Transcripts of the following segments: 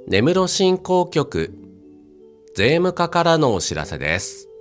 根室振興局税務課からのお知らせです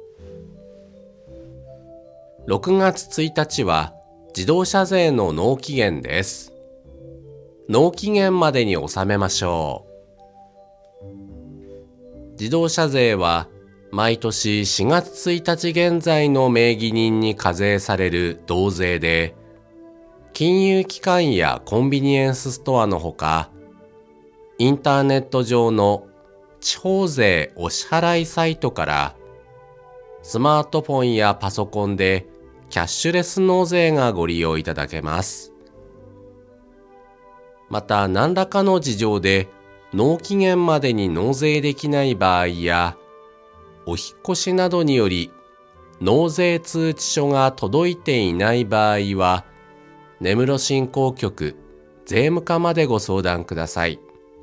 。6月1日は自動車税の納期限です。納期限までに納めましょう。自動車税は毎年4月1日現在の名義人に課税される同税で、金融機関やコンビニエンスストアのほか、インターネット上の地方税お支払いサイトからスマートフォンやパソコンでキャッシュレス納税がご利用いただけます。また何らかの事情で納期限までに納税できない場合やお引っ越しなどにより納税通知書が届いていない場合は根室振興局税務課までご相談ください。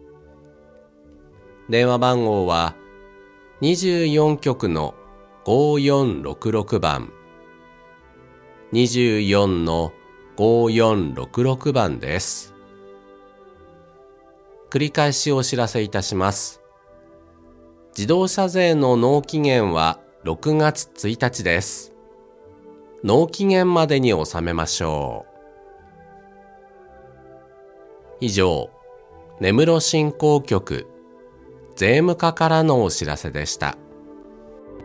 電話番号は24局の5466番、24の5466番です。繰り返しお知らせいたします。自動車税の納期限は6月1日です。納期限までに納めましょう。以上、根室振興局税務課からのお知らせでした。